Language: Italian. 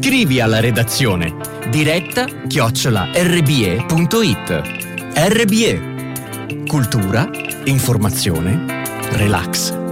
Scrivi alla redazione diretta@rbe.it. RBE. Cultura, informazione, relax.